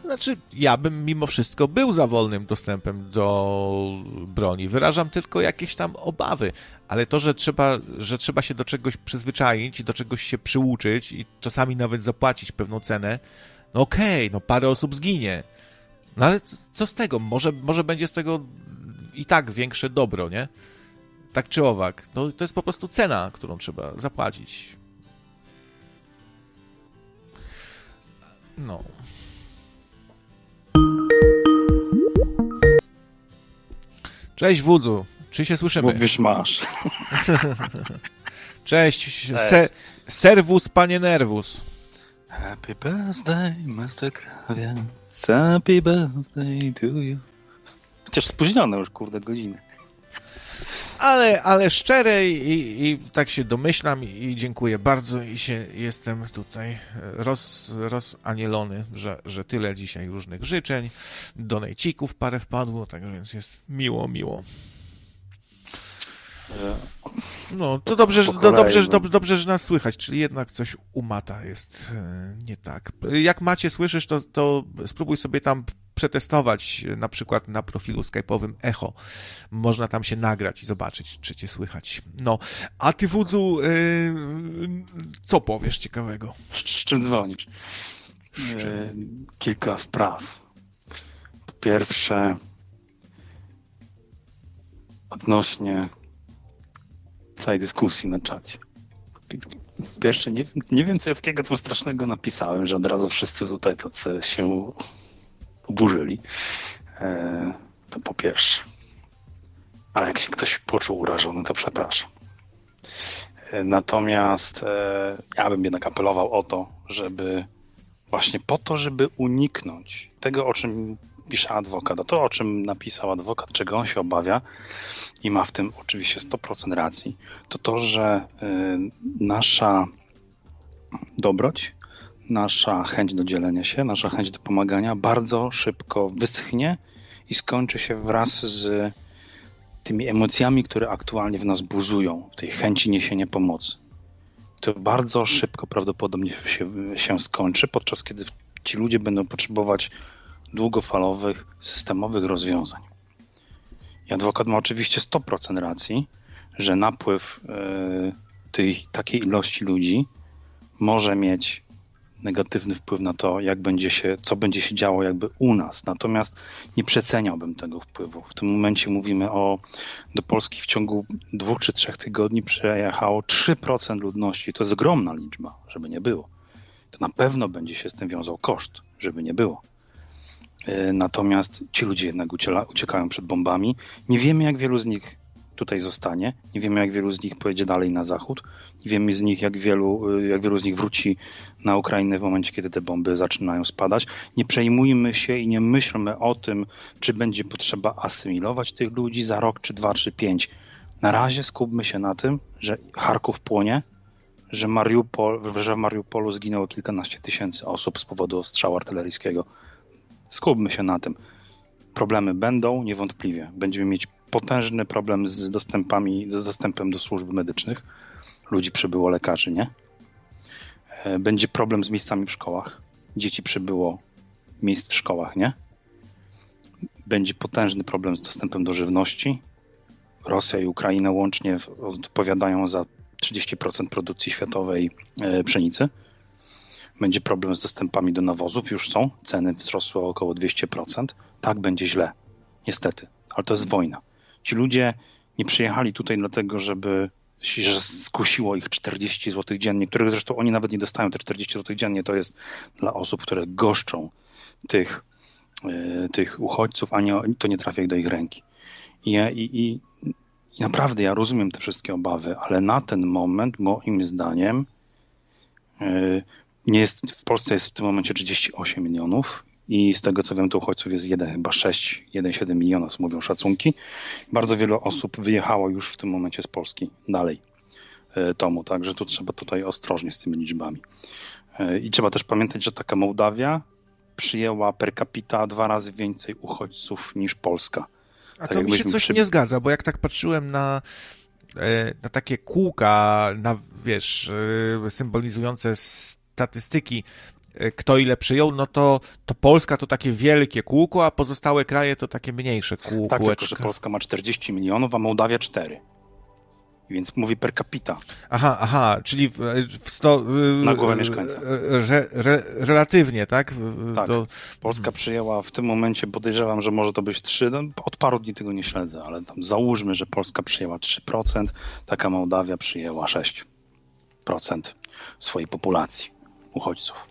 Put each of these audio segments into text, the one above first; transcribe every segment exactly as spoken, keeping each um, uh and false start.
Znaczy, ja bym mimo wszystko był za wolnym dostępem do broni. Wyrażam tylko jakieś tam obawy, ale to, że trzeba, że trzeba się do czegoś przyzwyczaić, do czegoś się przyuczyć i czasami nawet zapłacić pewną cenę, no okej, okay, no parę osób zginie. No ale co z tego? Może, może będzie z tego i tak większe dobro, nie? Tak czy owak. No to jest po prostu cena, którą trzeba zapłacić. No. Cześć Wudzu, czy się słyszymy? Mówisz masz. Cześć, se, serwus panie nerwus. Happy birthday, mister Krawiec. Happy birthday to you. Chociaż spóźnione już, kurde, godziny. Ale, ale szczere i, i tak się domyślam i dziękuję bardzo i się jestem tutaj roz, rozanielony, że, że tyle dzisiaj różnych życzeń, donejcików parę wpadło, tak więc jest miło, miło. No, to dobrze, że, do, dobrze, że, dobrze, dobrze, że nas słychać, czyli jednak coś u Mata jest nie tak. Jak Macie słyszysz, to, to spróbuj sobie tam przetestować, na przykład na profilu skype'owym Echo. Można tam się nagrać i zobaczyć, czy cię słychać. No, a ty, Wudzu, yy, co powiesz ciekawego? Z, z czym dzwonisz? Yy, kilka spraw. Po pierwsze, odnośnie całej dyskusji na czacie. Pierwsze, nie, nie wiem, co ja takiego tu strasznego napisałem, że od razu wszyscy tutaj tacy się oburzyli. E, to po pierwsze. Ale jak się ktoś poczuł urażony, to przepraszam. E, natomiast e, ja bym jednak apelował o to, żeby właśnie po to, żeby uniknąć tego, o czym pisze adwokat, a to, o czym napisał adwokat, czego on się obawia i ma w tym oczywiście sto procent racji, to to, że y, nasza dobroć, nasza chęć do dzielenia się, nasza chęć do pomagania bardzo szybko wyschnie i skończy się wraz z tymi emocjami, które aktualnie w nas buzują, w tej chęci niesienia pomocy. To bardzo szybko prawdopodobnie się, się skończy, podczas kiedy ci ludzie będą potrzebować długofalowych, systemowych rozwiązań. I adwokat ma oczywiście sto procent racji, że napływ y, tej takiej ilości ludzi może mieć negatywny wpływ na to, jak będzie się, co będzie się działo jakby u nas. Natomiast nie przeceniałbym tego wpływu. W tym momencie mówimy o, do Polski w ciągu dwóch czy trzech tygodni przyjechało trzy procent ludności. To jest ogromna liczba, żeby nie było. To na pewno będzie się z tym wiązał koszt, żeby nie było. Natomiast ci ludzie jednak uciela, uciekają przed bombami. Nie wiemy, jak wielu z nich tutaj zostanie. Nie wiemy, jak wielu z nich pojedzie dalej na zachód. Nie wiemy z nich, jak wielu, jak wielu z nich wróci na Ukrainę w momencie, kiedy te bomby zaczynają spadać. Nie przejmujmy się i nie myślmy o tym, czy będzie potrzeba asymilować tych ludzi za rok, czy dwa, czy pięć. Na razie skupmy się na tym, że Charków płonie, że, Mariupol, że w Mariupolu zginęło kilkanaście tysięcy osób z powodu ostrzału artyleryjskiego. Skupmy się na tym. Problemy będą, niewątpliwie. Będziemy mieć potężny problem z dostępami, z dostępem do służb medycznych. Ludzi przybyło, lekarzy, nie? Będzie problem z miejscami w szkołach. Dzieci przybyło, miejsc w szkołach, nie? Będzie potężny problem z dostępem do żywności. Rosja i Ukraina łącznie odpowiadają za trzydzieści procent produkcji światowej pszenicy. Będzie problem z dostępami do nawozów, już są, ceny wzrosły o około dwieście procent. Tak, będzie źle, niestety, ale to jest wojna. Ci ludzie nie przyjechali tutaj dlatego, żeby że skusiło ich czterdzieści złotych dziennie, których zresztą oni nawet nie dostają. Te czterdzieści złotych dziennie to jest dla osób, które goszczą tych, yy, tych uchodźców, a nie, to nie trafia do ich ręki. I, i, i, I naprawdę ja rozumiem te wszystkie obawy, ale na ten moment moim zdaniem yy, nie jest, w Polsce jest w tym momencie trzydzieści osiem milionów i z tego co wiem, to uchodźców jest jeden, chyba sześć, jeden przecinek siedem miliona, mówią szacunki. Bardzo wiele osób wyjechało już w tym momencie z Polski dalej tomu, także tu trzeba tutaj ostrożnie z tymi liczbami. I trzeba też pamiętać, że taka Mołdawia przyjęła per capita dwa razy więcej uchodźców niż Polska. A tak to mi się coś przy... nie zgadza, bo jak tak patrzyłem na na takie kółka, na, wiesz, symbolizujące statystyki kto ile przyjął, no to, to Polska to takie wielkie kółko, a pozostałe kraje to takie mniejsze kółko. Tak, tylko że Polska ma czterdzieści milionów, a Mołdawia cztery. Więc mówi per capita. Aha, aha, czyli w, w sto... Na głowę mieszkańca. Re, re, relatywnie, tak? Tak. To... Polska przyjęła w tym momencie, podejrzewam, że może to być trzy, no, od paru dni tego nie śledzę, ale tam załóżmy, że Polska przyjęła trzy procent, taka Mołdawia przyjęła sześć procent swojej populacji uchodźców.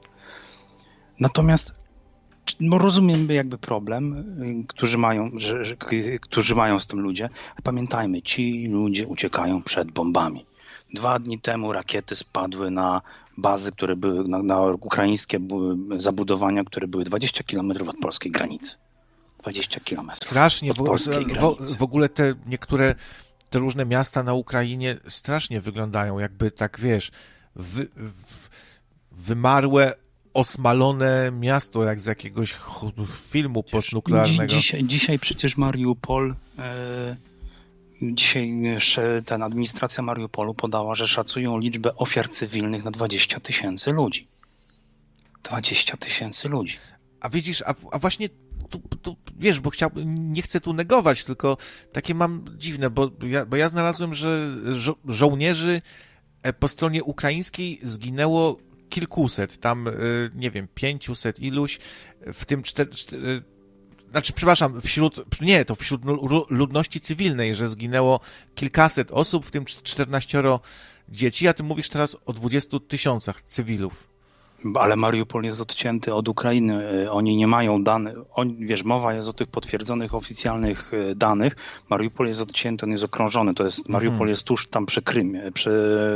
Natomiast no rozumiem jakby problem, którzy mają, że, że, którzy mają z tym ludzie. Pamiętajmy, ci ludzie uciekają przed bombami. Dwa dni temu rakiety spadły na bazy, które były, na, na ukraińskie były zabudowania, które były dwadzieścia kilometrów od polskiej granicy. dwadzieścia kilometrów strasznie, od w, polskiej w, granicy. W ogóle te niektóre, te różne miasta na Ukrainie strasznie wyglądają, jakby tak, wiesz, wy, w, wymarłe, osmalone miasto, jak z jakiegoś filmu postnuklearnego. Dzisiaj, dzisiaj przecież Mariupol, e, dzisiaj ten administracja Mariupolu podała, że szacują liczbę ofiar cywilnych na dwadzieścia tysięcy ludzi. dwadzieścia tysięcy ludzi. A widzisz, a, a właśnie tu, tu, wiesz, bo chciał, nie chcę tu negować, tylko takie mam dziwne, bo ja, bo ja znalazłem, że żo- żołnierzy po stronie ukraińskiej zginęło kilkuset, tam, nie wiem, pięciuset iluś, w tym cztery, cztery, znaczy, przepraszam, wśród, nie, to wśród ludności cywilnej, że zginęło kilkaset osób, w tym czternaścioro dzieci, a ty mówisz teraz o dwudziestu tysiącach cywilów. Ale Mariupol jest odcięty od Ukrainy, oni nie mają danych, on, wiesz, mowa jest o tych potwierdzonych oficjalnych danych, Mariupol jest odcięty, on jest okrążony, to jest, Mariupol mhm. jest tuż tam przy Krymie, przy...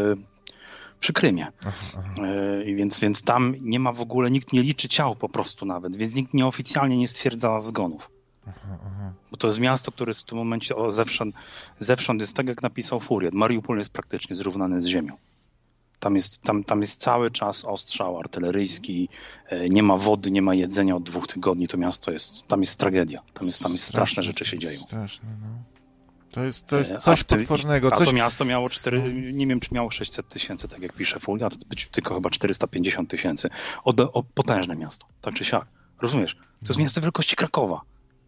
przy Krymie. Aha, aha. Yy, więc, więc tam nie ma w ogóle, nikt nie liczy ciał po prostu nawet, więc nikt nieoficjalnie nie stwierdza zgonów. Aha, aha. Bo to jest miasto, które jest w tym momencie o, zewsząd, zewsząd jest tak, jak napisał Furiat. Mariupol jest praktycznie zrównany z ziemią. Tam jest, tam, tam jest cały czas ostrzał artyleryjski, yy, nie ma wody, nie ma jedzenia od dwóch tygodni. To miasto jest, tam jest tragedia. Tam, jest, tam jest straszne, straszne rzeczy się dzieją. Straszne, no. To jest, to jest coś ty, potwornego. A coś... to miasto miało cztery, nie wiem, czy miało sześćset tysięcy, tak jak pisze Fulia, to być tylko chyba czterysta pięćdziesiąt tysięcy. O, o, potężne miasto, tak czy siak. Rozumiesz? To no. jest miasto wielkości Krakowa.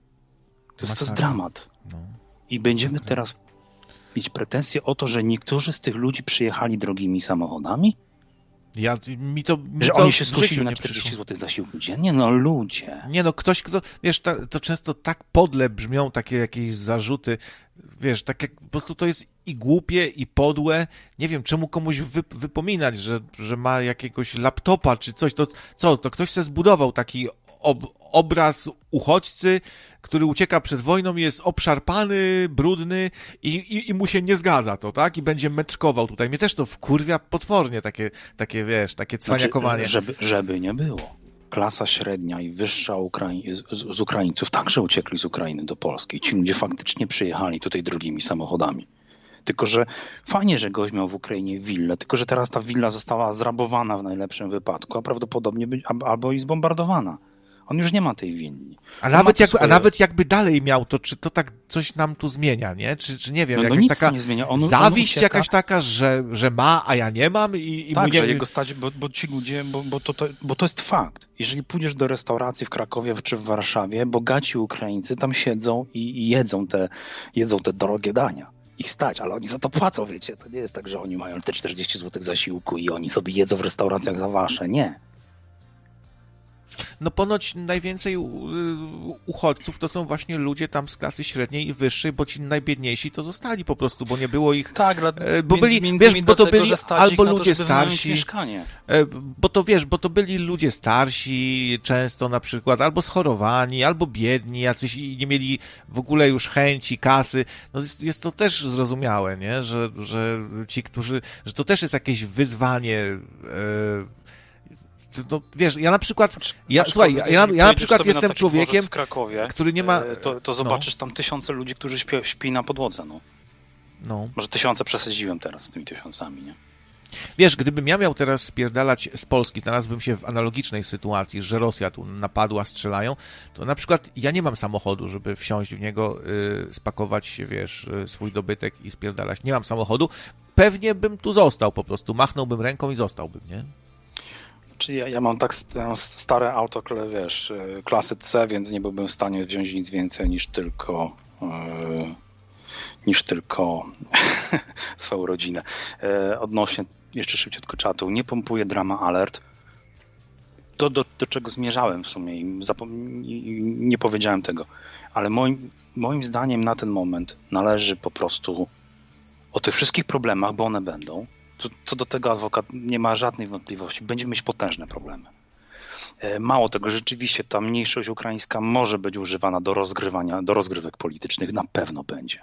To jest, to jest dramat. No. I będziemy Masakra. teraz mieć pretensje o to, że niektórzy z tych ludzi przyjechali drogimi samochodami? Ja, mi to, mi że to oni się zgłosili na czterdzieści złotych zasiłku dziennie? No ludzie. Nie no, ktoś, kto, wiesz, ta, to często tak podle brzmią takie jakieś zarzuty, wiesz, tak jak po prostu to jest i głupie, i podłe. Nie wiem, czemu komuś wy, wypominać, że, że ma jakiegoś laptopa czy coś, to co, to ktoś sobie zbudował taki ob, obraz uchodźcy, który ucieka przed wojną, jest obszarpany, brudny i, i, i mu się nie zgadza to, tak? I będzie metrzkował tutaj. Mnie też to wkurwia potwornie, takie, takie wiesz, takie cwaniakowanie. Znaczy, żeby, żeby nie było. Klasa średnia i wyższa Ukrai- z, z Ukraińców także uciekli z Ukrainy do Polski. Ci ludzie faktycznie przyjechali tutaj drogimi samochodami. Tylko że fajnie, że gość miał w Ukrainie willę, tylko że teraz ta willa została zrabowana w najlepszym wypadku, a prawdopodobnie by, albo i zbombardowana. On już nie ma tej willi. A nawet, jakby, swoje... a nawet jakby dalej miał, to czy to tak coś nam tu zmienia, nie? Czy, czy nie wiem, no, jakaś no nic taka nie zmienia. On, zawiść on jakaś taka, że, że ma, a ja nie mam i, i tak, mu nie... że jego stać, bo, bo ci ludzie, bo, bo, to, to, bo to jest fakt. Jeżeli pójdziesz do restauracji w Krakowie czy w Warszawie, bogaci Ukraińcy tam siedzą i, i jedzą, te, jedzą te drogie dania. Ich stać, ale oni za to płacą, wiecie. To nie jest tak, że oni mają te czterdzieści złotych zasiłku i oni sobie jedzą w restauracjach za wasze. Nie. No ponoć najwięcej uchodźców to są właśnie ludzie tam z klasy średniej i wyższej, bo ci najbiedniejsi to zostali po prostu, bo nie było ich... Tak, bo byli, między wiesz, bo to tego, byli albo to, ludzie starsi, bo to wiesz, bo to byli ludzie starsi często na przykład, albo schorowani, albo biedni, jacyś i nie mieli w ogóle już chęci, kasy. No jest, jest to też zrozumiałe, nie? Że, że ci, którzy, że to też jest jakieś wyzwanie. Yy, To, wiesz, ja na przykład, ja, słuchaj, ja, ja, ja na przykład jestem na człowiekiem, w Krakowie, który nie ma... To, to zobaczysz no. tam tysiące ludzi, którzy śpi, śpi na podłodze, no. no. Może tysiące przesadziłem teraz z tymi tysiącami, nie? Wiesz, gdybym ja miał teraz spierdalać z Polski, znalazłbym się w analogicznej sytuacji, że Rosja tu napadła, strzelają, to na przykład ja nie mam samochodu, żeby wsiąść w niego, y, spakować się, wiesz, y, swój dobytek i spierdalać. Nie mam samochodu. Pewnie bym tu został po prostu, machnąłbym ręką i zostałbym, nie? Znaczy ja, ja mam tak stare auto, wiesz, klasy C, więc nie byłbym w stanie wziąć nic więcej niż tylko yy, niż tylko swoją rodzinę. Yy, odnośnie jeszcze szybciutko czatu, nie pompuję drama alert. To do, do czego zmierzałem w sumie i, zapom- i nie powiedziałem tego, ale moim, moim zdaniem na ten moment należy po prostu o tych wszystkich problemach, bo one będą. Co, co do tego adwokat nie ma żadnej wątpliwości. Będziemy mieć potężne problemy. Mało tego, rzeczywiście ta mniejszość ukraińska może być używana do rozgrywania, do rozgrywek politycznych. Na pewno będzie.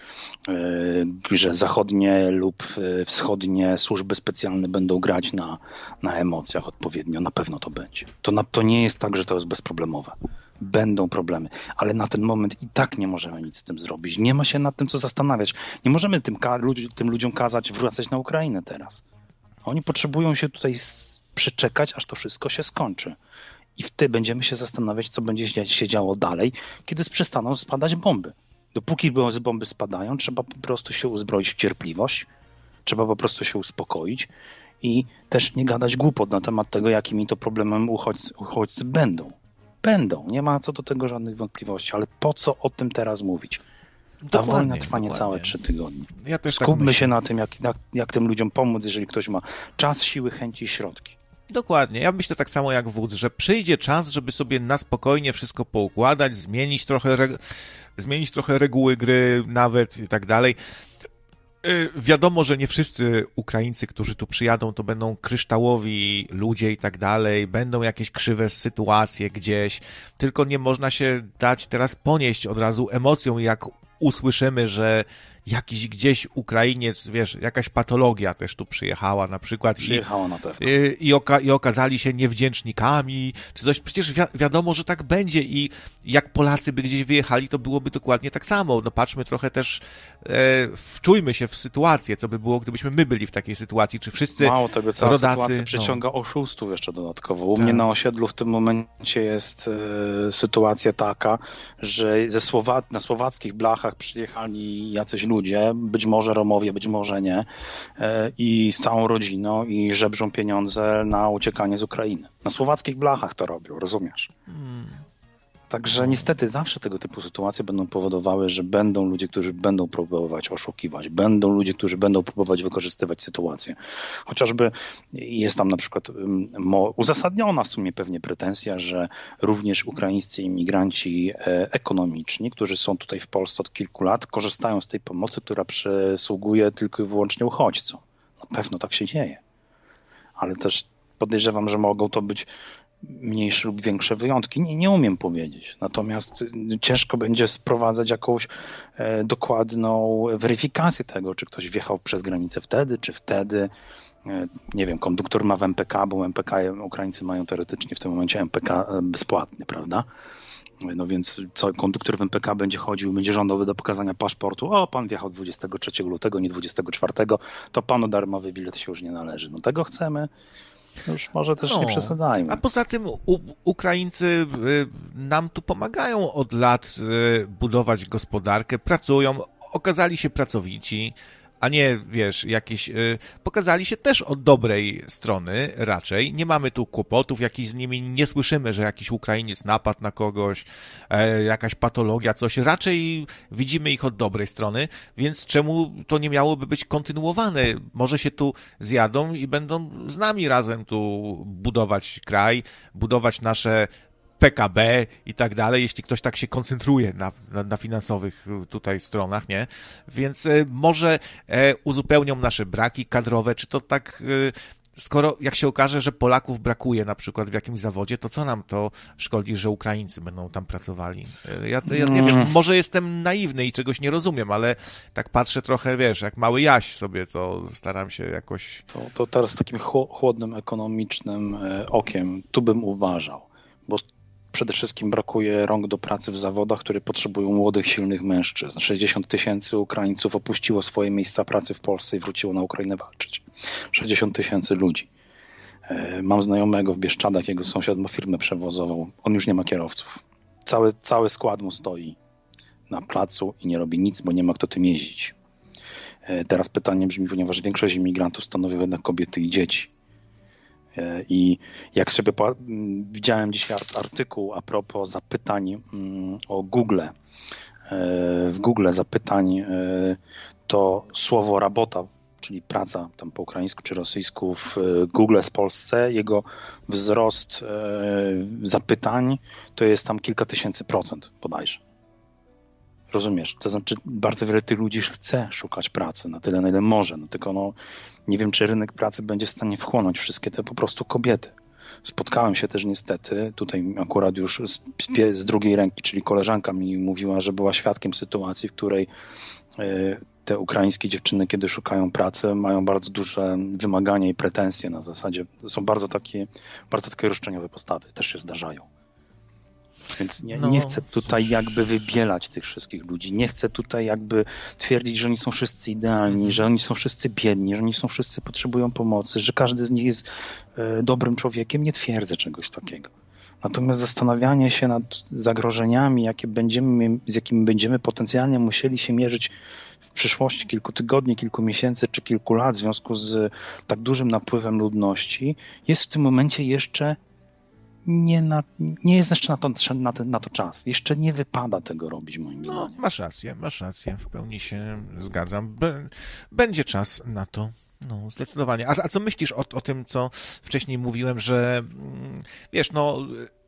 Że zachodnie lub wschodnie służby specjalne będą grać na, na emocjach odpowiednio. Na pewno to będzie. To, na, to nie jest tak, że to jest bezproblemowe. Będą problemy, ale na ten moment i tak nie możemy nic z tym zrobić. Nie ma się nad tym co zastanawiać. Nie możemy tym, ka- ludzi, tym ludziom kazać wracać na Ukrainę teraz. Oni potrzebują się tutaj s- przeczekać, aż to wszystko się skończy. I wtedy będziemy się zastanawiać, co będzie się działo dalej, kiedy przestaną spadać bomby. Dopóki bomby spadają, trzeba po prostu się uzbroić w cierpliwość, trzeba po prostu się uspokoić i też nie gadać głupot na temat tego, jakimi to problemem uchodźcy, uchodźcy będą. Będą, nie ma co do tego żadnych wątpliwości, ale po co o tym teraz mówić? Ta Dokładnie, wojna trwa dokładnie. niecałe trzy tygodnie. Ja też tak Skupmy myślę. się na tym, jak, jak, jak tym ludziom pomóc, jeżeli ktoś ma czas, siły, chęci i środki. Dokładnie. Ja myślę tak samo jak wódz, że przyjdzie czas, żeby sobie na spokojnie wszystko poukładać, zmienić trochę, reg- zmienić trochę reguły gry nawet i tak dalej. Yy, wiadomo, że nie wszyscy Ukraińcy, którzy tu przyjadą, to będą kryształowi ludzie i tak dalej, będą jakieś krzywe sytuacje gdzieś, tylko nie można się dać teraz ponieść od razu emocją, jak usłyszymy, że jakiś gdzieś Ukrainiec, wiesz, jakaś patologia też tu przyjechała na przykład. Przyjechała na pewno. I, i, oka, i okazali się niewdzięcznikami, czy coś. Przecież wi- wiadomo, że tak będzie i jak Polacy by gdzieś wyjechali, to byłoby dokładnie tak samo. No patrzmy trochę też, e, wczujmy się w sytuację, co by było, gdybyśmy my byli w takiej sytuacji, czy wszyscy Mało tego, cała rodacy, sytuacja no. przyciąga oszustów jeszcze dodatkowo. U Tak. mnie na osiedlu w tym momencie jest e, sytuacja taka, że ze Słowa- na słowackich blachach przyjechali jacyś ludzie, być może Romowie, być może nie, e, i z całą rodziną i żebrzą pieniądze na uciekanie z Ukrainy. Na słowackich blachach to robią, rozumiesz? Hmm. Także niestety zawsze tego typu sytuacje będą powodowały, że będą ludzie, którzy będą próbować oszukiwać, będą ludzie, którzy będą próbować wykorzystywać sytuację. Chociażby jest tam na przykład mo- uzasadniona w sumie pewnie pretensja, że również ukraińscy imigranci e, ekonomiczni, którzy są tutaj w Polsce od kilku lat, korzystają z tej pomocy, która przysługuje tylko i wyłącznie uchodźcom. Na pewno tak się dzieje. Ale też podejrzewam, że mogą to być mniejsze lub większe wyjątki. Nie, nie umiem powiedzieć. Natomiast ciężko będzie sprowadzać jakąś e, dokładną weryfikację tego, czy ktoś wjechał przez granicę wtedy, czy wtedy. E, nie wiem, konduktor ma w M P K, bo M P K Ukraińcy mają teoretycznie w tym momencie M P K bezpłatny, prawda? No więc co, konduktor w M P K będzie chodził, będzie żądał do pokazania paszportu. O, pan wjechał dwudziestego trzeciego lutego, nie dwudziestego czwartego, to panu darmowy bilet się już nie należy. No tego chcemy. Już może też No, nie przesadzajmy. A poza tym u, Ukraińcy y, nam tu pomagają od lat y, budować gospodarkę, pracują, okazali się pracowici, a nie, wiesz, jakieś... Y, pokazali się też od dobrej strony raczej. Nie mamy tu kłopotów jakichś z nimi, nie słyszymy, że jakiś Ukrainiec napadł na kogoś, e, jakaś patologia, coś. Raczej widzimy ich od dobrej strony, więc czemu to nie miałoby być kontynuowane? Może się tu zjadą i będą z nami razem tu budować kraj, budować nasze P K B i tak dalej, jeśli ktoś tak się koncentruje na, na, na finansowych tutaj stronach, nie? Więc e, może e, uzupełnią nasze braki kadrowe, czy to tak, e, skoro jak się okaże, że Polaków brakuje na przykład w jakimś zawodzie, to co nam to szkodzi, że Ukraińcy będą tam pracowali? E, ja, ja nie wiem, może jestem naiwny i czegoś nie rozumiem, ale tak patrzę trochę, wiesz, jak mały Jaś sobie, to staram się jakoś... To, to teraz takim chłodnym, ekonomicznym okiem tu bym uważał, bo przede wszystkim brakuje rąk do pracy w zawodach, które potrzebują młodych, silnych mężczyzn. sześćdziesiąt tysięcy Ukraińców opuściło swoje miejsca pracy w Polsce i wróciło na Ukrainę walczyć. sześćdziesiąt tysięcy ludzi. Mam znajomego w Bieszczadach, jego sąsiad ma firmę przewozową. On już nie ma kierowców. Cały, cały skład mu stoi na placu i nie robi nic, bo nie ma kto tym jeździć. Teraz pytanie brzmi, ponieważ większość imigrantów stanowią jednak kobiety i dzieci. I jak sobie po, widziałem dzisiaj artykuł a propos zapytań o Google, w Google zapytań, to słowo rabota, czyli praca tam po ukraińsku czy rosyjsku w Google w Polsce, jego wzrost zapytań to jest tam kilka tysięcy procent bodajże. Rozumiesz? To znaczy bardzo wiele tych ludzi chce szukać pracy na tyle, na ile może. No tylko no, nie wiem, czy rynek pracy będzie w stanie wchłonąć wszystkie te po prostu kobiety. Spotkałem się też niestety, tutaj akurat już z, z drugiej ręki, czyli koleżanka mi mówiła, że była świadkiem sytuacji, w której y, te ukraińskie dziewczyny, kiedy szukają pracy, mają bardzo duże wymagania i pretensje na zasadzie, są bardzo takie, bardzo takie roszczeniowe postawy, też się zdarzają. Więc nie, no, nie chcę tutaj jakby wybielać tych wszystkich ludzi. Nie chcę tutaj jakby twierdzić, że oni są wszyscy idealni, że oni są wszyscy biedni, że oni są wszyscy potrzebują pomocy, że każdy z nich jest e, dobrym człowiekiem. Nie twierdzę czegoś takiego. Natomiast zastanawianie się nad zagrożeniami, jakie będziemy, z jakimi będziemy potencjalnie musieli się mierzyć w przyszłości kilku tygodni, kilku miesięcy czy kilku lat w związku z tak dużym napływem ludności, jest w tym momencie jeszcze Nie, na, nie jest jeszcze na to, na, to, na to czas. Jeszcze nie wypada tego robić, moim no, zdaniem. Masz rację, masz rację. W pełni się zgadzam. Będzie czas na to. No, zdecydowanie. A, a co myślisz o, o tym, co wcześniej mówiłem, że wiesz, no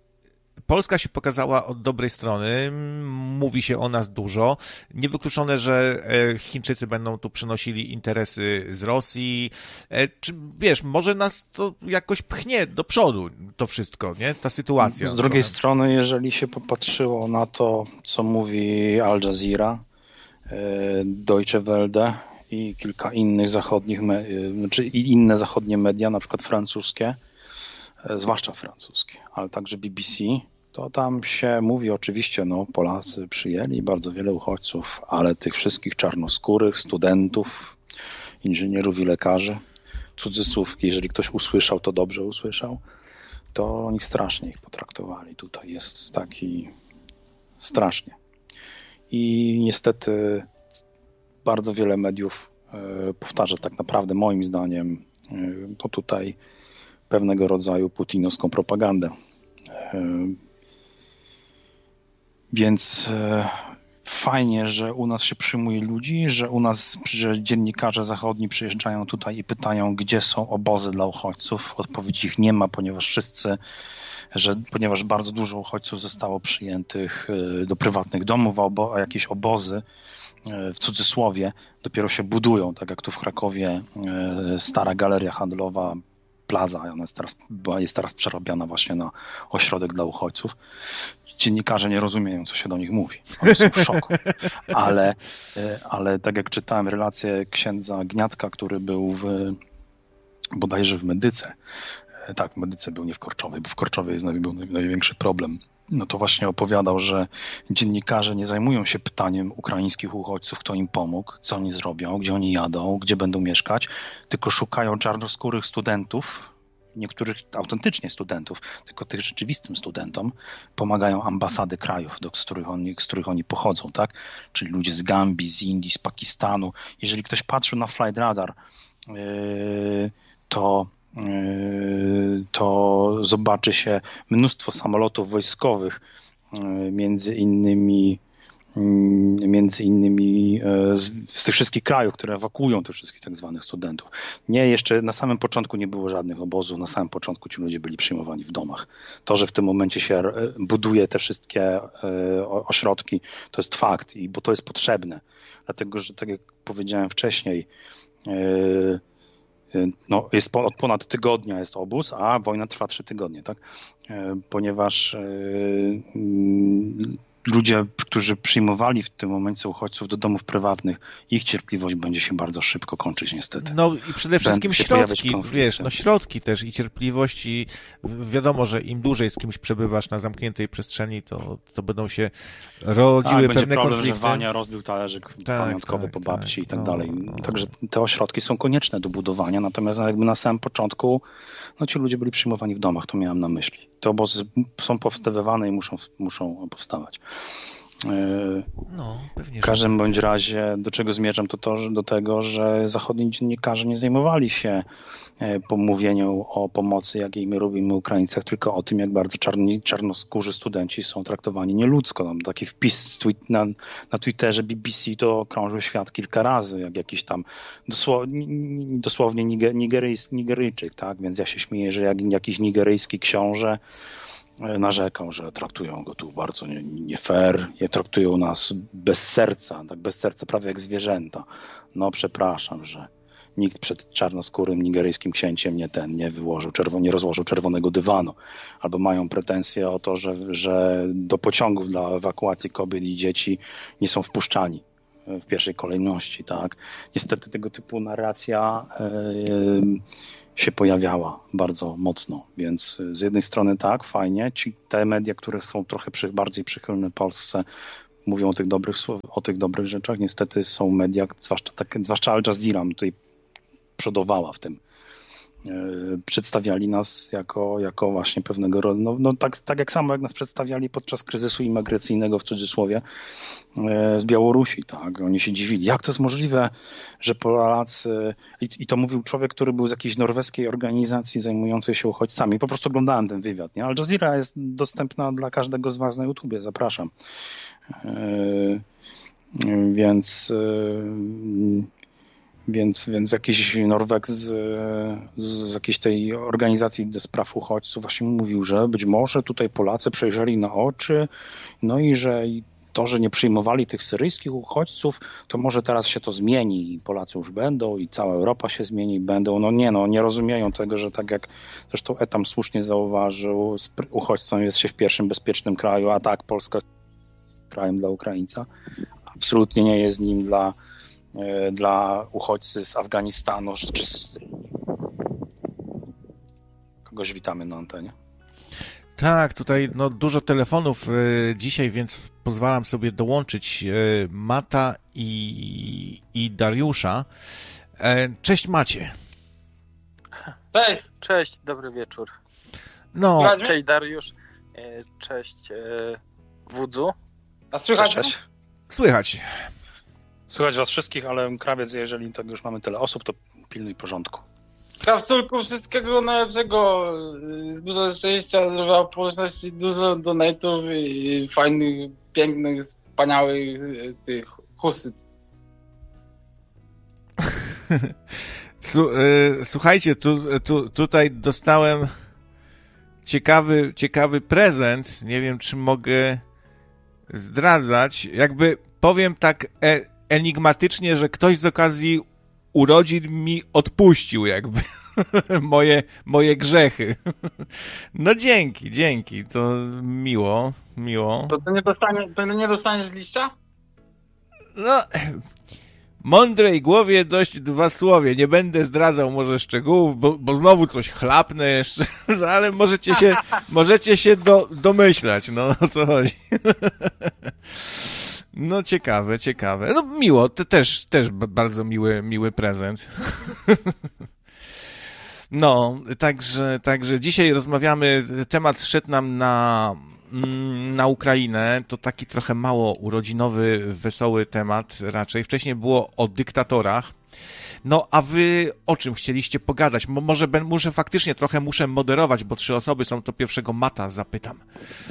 Polska się pokazała od dobrej strony, mówi się o nas dużo. Niewykluczone, że Chińczycy będą tu przynosili interesy z Rosji. Czy wiesz, może nas to jakoś pchnie do przodu to wszystko, nie? Ta sytuacja. Z drugiej trochę. strony, jeżeli się popatrzyło na to, co mówi Al Jazeera, Deutsche Welle i kilka innych zachodnich, znaczy inne zachodnie media, na przykład francuskie, zwłaszcza francuskie, ale także B B C, to tam się mówi oczywiście, no Polacy przyjęli bardzo wiele uchodźców, ale tych wszystkich czarnoskórych, studentów, inżynierów i lekarzy, cudzysłówki, jeżeli ktoś usłyszał, to dobrze usłyszał, to oni strasznie ich potraktowali. Tutaj jest taki strasznie. I niestety bardzo wiele mediów powtarza tak naprawdę moim zdaniem to tutaj pewnego rodzaju putinowską propagandę. Więc fajnie, że u nas się przyjmuje ludzi, że u nas że dziennikarze zachodni przyjeżdżają tutaj i pytają, gdzie są obozy dla uchodźców. Odpowiedzi ich nie ma, ponieważ wszyscy, że, ponieważ bardzo dużo uchodźców zostało przyjętych do prywatnych domów, a, obo, a jakieś obozy w cudzysłowie dopiero się budują, tak jak tu w Krakowie stara galeria handlowa Plaza, ona jest teraz, jest teraz przerobiona właśnie na ośrodek dla uchodźców. Dziennikarze nie rozumieją, co się do nich mówi. Oni są w szoku. Ale, ale tak jak czytałem relację księdza Gniatka, który był w, bodajże w Medyce, tak, w Medyce był, nie w Korczowej, bo w Korczowej jest, był największy problem. No to właśnie opowiadał, że dziennikarze nie zajmują się pytaniem ukraińskich uchodźców, kto im pomógł, co oni zrobią, gdzie oni jadą, gdzie będą mieszkać, tylko szukają czarnoskórych studentów, niektórych autentycznie studentów, tylko tych rzeczywistym studentom pomagają ambasady krajów, do, z, których oni, z których oni pochodzą, tak? Czyli ludzie z Gambii, z Indii, z Pakistanu. Jeżeli ktoś patrzył na Flight Radar, yy, to to zobaczy się mnóstwo samolotów wojskowych, między innymi między innymi z, z tych wszystkich krajów, które ewakuują tych wszystkich tak zwanych studentów. Nie, jeszcze na samym początku nie było żadnych obozów, na samym początku ci ludzie byli przyjmowani w domach. To, że w tym momencie się buduje te wszystkie ośrodki, to jest fakt, i bo to jest potrzebne. Dlatego, że tak jak powiedziałem wcześniej, no, jest po, od ponad tygodnia jest obóz, a wojna trwa trzy tygodnie, tak? Ponieważ yy, ludzie, którzy przyjmowali w tym momencie uchodźców do domów prywatnych, ich cierpliwość będzie się bardzo szybko kończyć niestety. No i przede wszystkim środki, wiesz, no środki też i cierpliwość i wiadomo, że im dłużej z kimś przebywasz na zamkniętej przestrzeni, to, to będą się rodziły tak, pewne będzie problem, konflikty. Że Wania rozbił talerzyk tak, pamiątkowy tak, po babci tak, i tak no, dalej. no. Także te ośrodki są konieczne do budowania, natomiast jakby na samym początku no ci ludzie byli przyjmowani w domach, to miałem na myśli. Te obozy są powstawywane i muszą, muszą powstawać. No, pewnie. W każdym bądź razie, do czego zmierzam, to, to że do tego, że zachodni dziennikarze nie zajmowali się pomówieniem o pomocy, jakiej my robimy Ukraińcach, tylko o tym, jak bardzo czarni, czarnoskórzy studenci są traktowani nieludzko. Tam taki wpis na, na Twitterze B B C to krążył świat kilka razy, jak jakiś tam dosłownie, dosłownie niger, nigeryjs, Nigeryjczyk, tak? Więc ja się śmieję, że jak jakiś nigeryjski książę narzekał, że traktują go tu bardzo nie, nie fair, nie traktują nas bez serca, tak bez serca, prawie jak zwierzęta. No przepraszam, że nikt przed czarnoskórym nigeryjskim księciem nie ten, nie wyłożył, czerwo, nie rozłożył czerwonego dywanu. Albo mają pretensje o to, że, że do pociągów dla ewakuacji kobiet i dzieci nie są wpuszczani w pierwszej kolejności, tak. Niestety tego typu narracja yy, się pojawiała bardzo mocno, więc z jednej strony tak, fajnie, ci, te media, które są trochę przy, bardziej przychylne Polsce, mówią o tych dobrych o tych dobrych rzeczach, niestety są media, zwłaszcza, tak, zwłaszcza Al Jazeera tutaj przodowała w tym. Yy, przedstawiali nas jako, jako właśnie pewnego rodzaju, no, no tak, tak jak samo jak nas przedstawiali podczas kryzysu imigracyjnego w cudzysłowie yy, z Białorusi, tak, oni się dziwili, jak to jest możliwe, że Polacy, i, i to mówił człowiek, który był z jakiejś norweskiej organizacji zajmującej się uchodźcami, po prostu oglądałem ten wywiad, nie? Al Jazeera jest dostępna dla każdego z was na YouTubie, zapraszam. Yy, yy, więc yy, Więc, więc jakiś Norweg z, z, z jakiejś tej organizacji do spraw uchodźców właśnie mówił, że być może tutaj Polacy przejrzeli na oczy, no i że to, że nie przyjmowali tych syryjskich uchodźców, to może teraz się to zmieni i Polacy już będą i cała Europa się zmieni i będą. No nie, no nie rozumieją tego, że tak jak zresztą Etam słusznie zauważył, uchodźcą jest się w pierwszym bezpiecznym kraju, a tak Polska jest krajem dla Ukraińca. Absolutnie nie jest nim dla dla uchodźcy z Afganistanu czy z... Kogoś witamy na antenie. Tak, tutaj no, dużo telefonów y, dzisiaj, więc pozwalam sobie dołączyć y, Mata i, i Dariusza. E, cześć Macie. Cześć, cześć, dobry wieczór. No, cześć Dariusz, e, cześć e, Wudzu. A słychać? Cześć, cześć. Słychać. Słychać was wszystkich, ale krawiec, jeżeli tak już mamy tyle osób, to pilnuj porządku. Krawculku, wszystkiego najlepszego, dużo szczęścia, zdrowia społeczności, dużo donate'ów i fajnych, pięknych, wspaniałych tych husyt. Słuchajcie, tu, tu, tutaj dostałem ciekawy, ciekawy prezent. Nie wiem, czy mogę zdradzać. Jakby powiem tak e, enigmatycznie, że ktoś z okazji urodzin mi odpuścił jakby moje, moje grzechy. No dzięki, dzięki. To miło, miło. To ty nie, dostanie, to nie dostaniesz z liścia? No... Mądrej głowie dość dwa słowie. Nie będę zdradzał może szczegółów, bo, bo znowu coś chlapnę jeszcze, ale możecie się, możecie się do, domyślać, no o co chodzi. No ciekawe, ciekawe. No miło, to też, też bardzo miły, miły prezent. No, także, także dzisiaj rozmawiamy, temat szedł nam na... na Ukrainę, to taki trochę mało urodzinowy, wesoły temat raczej. Wcześniej było o dyktatorach. No, a wy o czym chcieliście pogadać? Mo- może ben, muszę faktycznie trochę muszę moderować, bo trzy osoby są, to pierwszego Mata zapytam.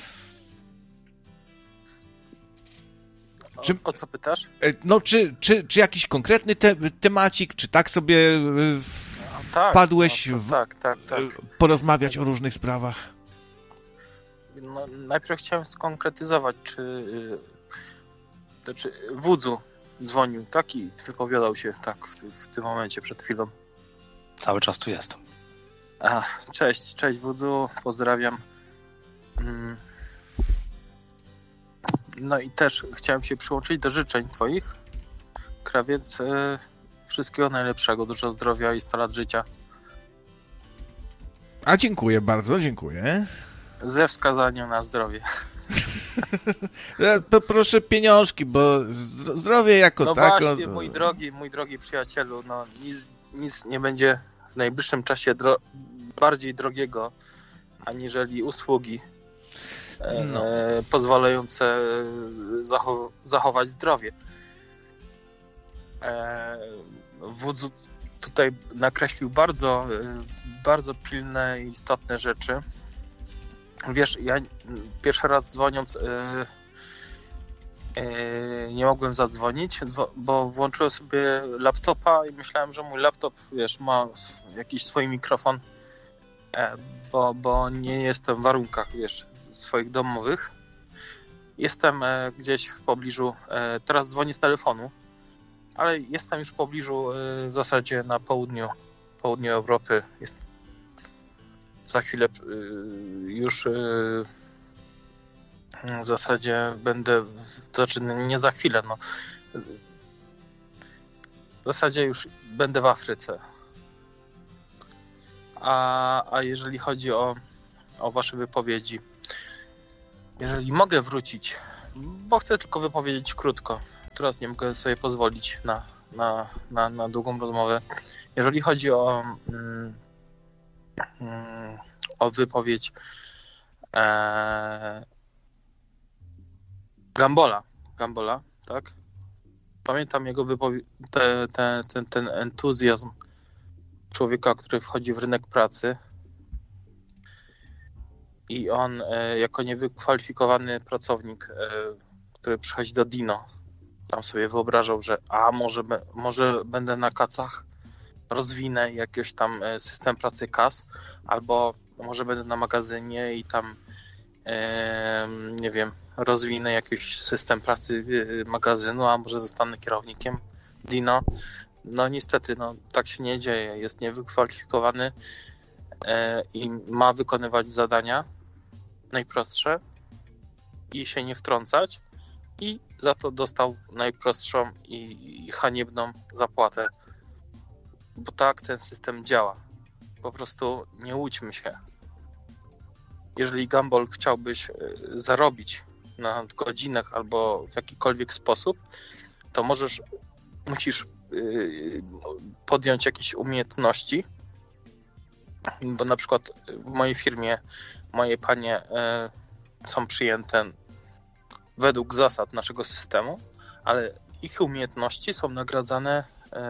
O, czy, o co pytasz? No, czy, czy, czy jakiś konkretny te, temacik, czy tak sobie wpadłeś no, w, tak, tak, tak. porozmawiać o różnych sprawach? No, najpierw chciałem skonkretyzować, czy, to, czy Wudzu dzwonił, tak, i wypowiadał się tak w, w tym momencie przed chwilą. Cały czas tu jestem. A, cześć, cześć Wudzu, pozdrawiam. No i też chciałem się przyłączyć do życzeń twoich. Krawiec, wszystkiego najlepszego, dużo zdrowia i sto lat życia. A dziękuję bardzo, dziękuję. Ze wskazaniem na zdrowie. Proszę pieniążki, bo zdrowie jako no tako... No właśnie, mój drogi, mój drogi przyjacielu, no nic, nic nie będzie w najbliższym czasie dro- bardziej drogiego, aniżeli usługi. no. pozwalające zachow- zachować zdrowie. Wódz tutaj nakreślił bardzo, bardzo pilne i istotne rzeczy. Wiesz, ja pierwszy raz dzwoniąc nie mogłem zadzwonić, bo włączyłem sobie laptopa i myślałem, że mój laptop, wiesz, ma jakiś swój mikrofon, bo, bo nie jestem w warunkach, wiesz, swoich domowych. Jestem gdzieś w pobliżu, teraz dzwonię z telefonu, ale jestem już w pobliżu, w zasadzie na południu, południu Europy. Jest, za chwilę już w zasadzie będę, to znaczy nie za chwilę, no. W zasadzie już będę w Afryce. A, a jeżeli chodzi o, o wasze wypowiedzi, jeżeli mogę wrócić, bo chcę tylko wypowiedzieć krótko, teraz nie mogę sobie pozwolić na, na, na, na długą rozmowę. Jeżeli chodzi o, mm, mm, o wypowiedź e, Gambola, Gambola, tak? Pamiętam jego wypowiedź, te, te, ten, ten entuzjazm człowieka, który wchodzi w rynek pracy i on e, jako niewykwalifikowany pracownik, e, który przychodzi do Dino, tam sobie wyobrażał, że a może, może będę na kacach, rozwinę jakiś tam system pracy kas, albo może będę na magazynie i tam e, nie wiem, rozwinę jakiś system pracy magazynu, a może zostanę kierownikiem Dino. No niestety, no tak się nie dzieje. Jest niewykwalifikowany e, i ma wykonywać zadania najprostsze i się nie wtrącać, i za to dostał najprostszą i, i haniebną zapłatę. Bo tak ten system działa. Po prostu nie łudźmy się. Jeżeli Gumball chciałbyś zarobić na godzinach albo w jakikolwiek sposób, to możesz, musisz podjąć jakieś umiejętności, bo na przykład w mojej firmie moje panie są przyjęte według zasad naszego systemu, ale ich umiejętności są nagradzane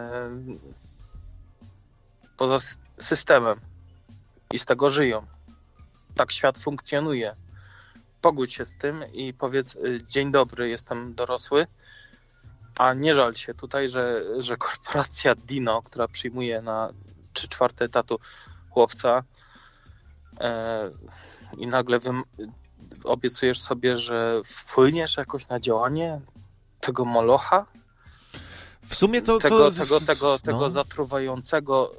poza systemem i z tego żyją. Tak świat funkcjonuje. Pogódź się z tym i powiedz: dzień dobry, jestem dorosły, a nie żal się tutaj, że, że korporacja Dino, która przyjmuje na trzy czwarte etatu chłopca e, i nagle wy, obiecujesz sobie, że wpłyniesz jakoś na działanie tego molocha, w sumie to... Tego, to... tego, tego, no. tego zatruwającego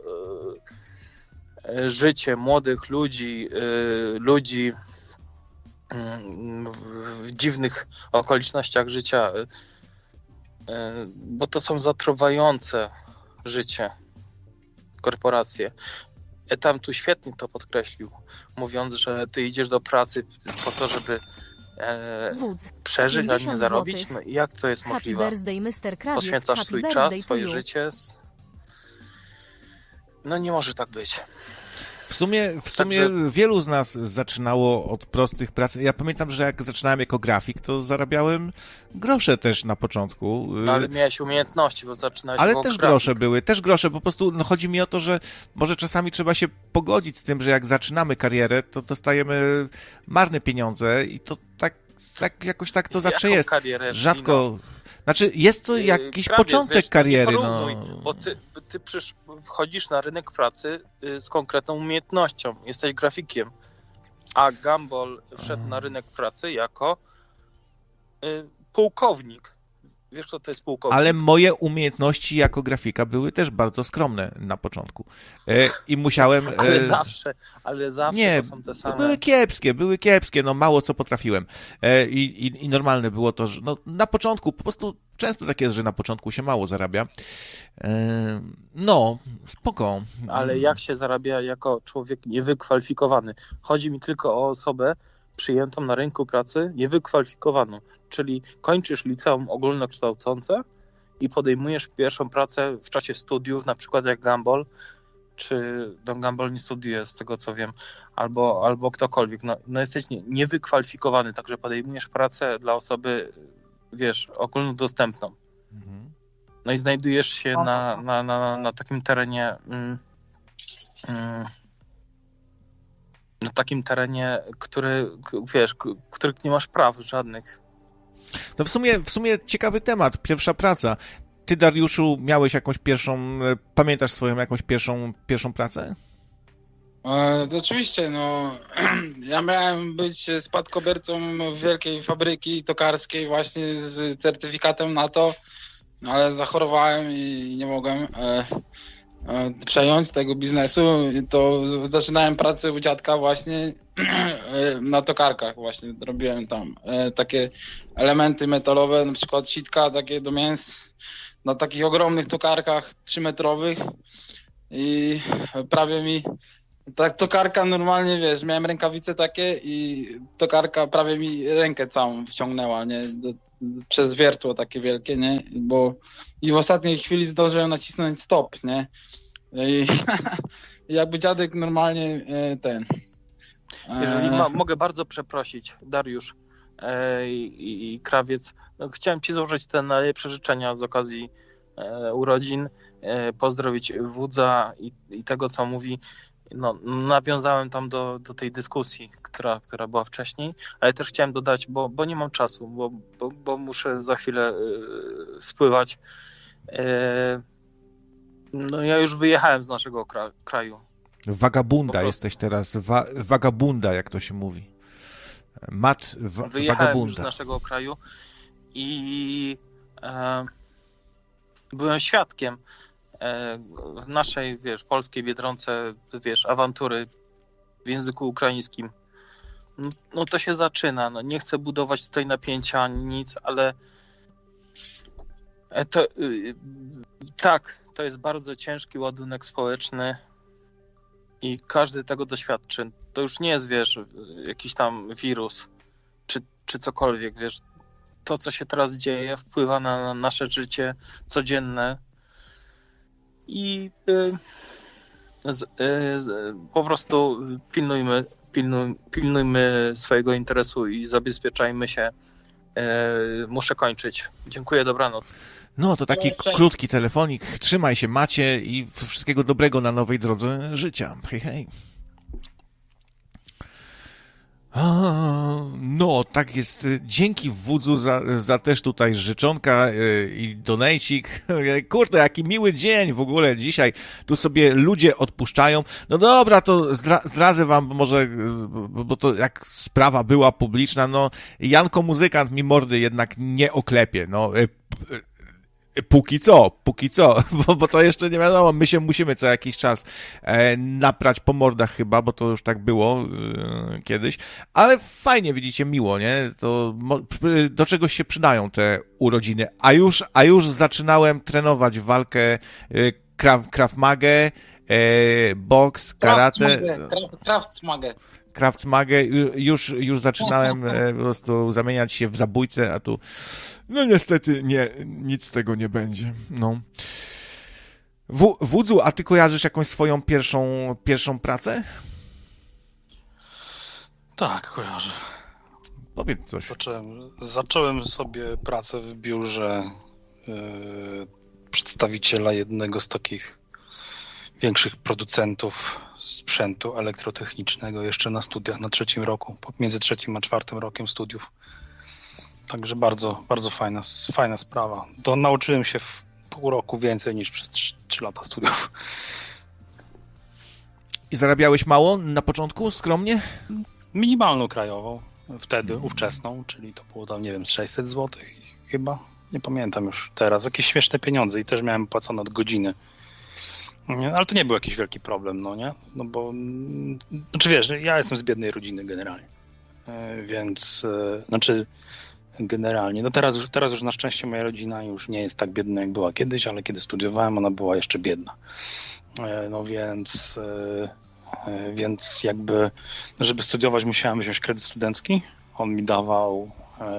e, życie młodych ludzi, e, ludzi w dziwnych okolicznościach życia, bo to są zatruwające życie korporacje. Tam tu świetnie to podkreślił, mówiąc, że ty idziesz do pracy po to, żeby e, przeżyć, a nie zarobić. No i jak to jest możliwe? Poświęcasz swój czas, swoje życie. No nie może tak być. W sumie, w sumie Także... wielu z nas zaczynało od prostych prac. Ja pamiętam, że jak zaczynałem jako grafik, to zarabiałem grosze też na początku. No, ale miałeś umiejętności, bo zaczynałeś Ale też grafik. grosze były, też grosze. Po prostu no, chodzi mi o to, że może czasami trzeba się pogodzić z tym, że jak zaczynamy karierę, to dostajemy marne pieniądze i to tak, tak jakoś tak to zawsze jest. Rzadko... Znaczy, jest to jakiś Krawiec, początek wiesz, kariery. Porównuj, no. Bo ty, ty przecież wchodzisz na rynek pracy z konkretną umiejętnością. Jesteś grafikiem. A Gumball wszedł na rynek pracy jako y, pułkownik. Wiesz, co to jest pułkownik? Ale moje umiejętności jako grafika były też bardzo skromne na początku. E, I musiałem... E, ale zawsze, ale zawsze nie, to są te same... były kiepskie, były kiepskie, no mało co potrafiłem. E, i, i, I normalne było to, że no, na początku, po prostu często tak jest, że na początku się mało zarabia. E, no, spoko. Ale jak się zarabia jako człowiek niewykwalifikowany? Chodzi mi tylko o osobę przyjętą na rynku pracy niewykwalifikowaną. Czyli kończysz liceum ogólnokształcące i podejmujesz pierwszą pracę w czasie studiów, na przykład jak Gumball, czy Don Gamble nie studiuje, z tego co wiem, albo, albo ktokolwiek. No, no jesteś nie, niewykwalifikowany, także podejmujesz pracę dla osoby, wiesz, ogólnodostępną. Mhm. No i znajdujesz się na, na, na, na takim terenie mm, mm, na takim terenie, który, wiesz, których nie masz praw żadnych. No w sumie, w sumie ciekawy temat, pierwsza praca. Ty, Dariuszu, miałeś jakąś pierwszą, pamiętasz swoją jakąś pierwszą, pierwszą pracę? E, to oczywiście, no ja miałem być spadkobiercą wielkiej fabryki tokarskiej właśnie z certyfikatem na to, ale zachorowałem i nie mogłem e, e, przejąć tego biznesu. I to zaczynałem pracę u dziadka właśnie e, na tokarkach właśnie. Robiłem tam e, takie elementy metalowe, na przykład sitka takie do mięs na takich ogromnych tokarkach trzymetrowych i prawie mi tak tokarka normalnie, wiesz, miałem rękawice takie i tokarka prawie mi rękę całą wciągnęła, nie, do, przez wiertło takie wielkie, nie, bo i w ostatniej chwili zdążyłem nacisnąć stop, nie, i jakby dziadek normalnie ten... Jeżeli ma, mogę bardzo przeprosić, Dariusz e, i, i Krawiec, no, chciałem ci złożyć te najlepsze życzenia z okazji e, urodzin, e, pozdrowić wódza i, i tego, co mówi. No, nawiązałem tam do, do tej dyskusji, która, która była wcześniej, ale też chciałem dodać, bo, bo nie mam czasu, bo, bo, bo muszę za chwilę y, spływać. Y, no ja już wyjechałem z naszego kra- kraju. Wagabunda jesteś teraz, wa- wagabunda, jak to się mówi. Mat wa- wyjechałem wagabunda. już z naszego kraju i e, byłem świadkiem w naszej, wiesz, polskiej Biedronce, wiesz, awantury w języku ukraińskim. No, no to się zaczyna. No, nie chcę budować tutaj napięcia ani nic, ale to, yy, tak, to jest bardzo ciężki ładunek społeczny i każdy tego doświadczy. To już nie jest, wiesz, jakiś tam wirus czy, czy cokolwiek, wiesz. To, co się teraz dzieje, wpływa na, na nasze życie codzienne. I y, z, y, z, po prostu pilnujmy, pilnuj, pilnujmy swojego interesu i zabezpieczajmy się. Y, muszę kończyć. Dziękuję, dobranoc. No, to taki k- krótki telefonik. Trzymaj się, Macie, i wszystkiego dobrego na nowej drodze życia. Hej, hej. A, no, tak jest. Dzięki wódzu za, za też tutaj życzonka i donejcik. Kurde, jaki miły dzień w ogóle dzisiaj. Tu sobie ludzie odpuszczają. No dobra, to zdra- zdradzę wam może, bo to jak sprawa była publiczna, no Janko Muzykant mi mordy jednak nie oklepie. No, póki co, póki co, bo, bo to jeszcze nie wiadomo, my się musimy co jakiś czas e, naprać po mordach chyba, bo to już tak było e, kiedyś, ale fajnie, widzicie, miło, nie? To mo, do czegoś się przydają te urodziny, a już, a już zaczynałem trenować walkę e, Krav, Krav Magę, e, boks, karate. Kraftsmagę. Kraftsmagę, już, już zaczynałem e, po prostu zamieniać się w zabójcę, a tu no niestety nie, nic z tego nie będzie. No. W, Wódzu, a ty kojarzysz jakąś swoją pierwszą, pierwszą pracę? Tak, kojarzę. Powiedz coś. Zacząłem, zacząłem sobie pracę w biurze yy, przedstawiciela jednego z takich większych producentów sprzętu elektrotechnicznego jeszcze na studiach na trzecim roku, między trzecim a czwartym rokiem studiów. Także bardzo, bardzo fajna, fajna sprawa. To nauczyłem się w pół roku więcej niż przez trzy lata studiów. I zarabiałeś mało na początku, skromnie? Minimalną krajową, wtedy ówczesną, czyli to było tam, nie wiem, sześćset złotych chyba. Nie pamiętam już teraz. Jakieś śmieszne pieniądze i też miałem płacone od godziny. Ale to nie był jakiś wielki problem, no nie? No bo, znaczy wiesz, ja jestem z biednej rodziny generalnie, więc, znaczy generalnie, no teraz już, teraz już na szczęście moja rodzina już nie jest tak biedna, jak była kiedyś, ale kiedy studiowałem, ona była jeszcze biedna. No więc, więc jakby, żeby studiować, musiałem wziąć kredyt studencki. On mi dawał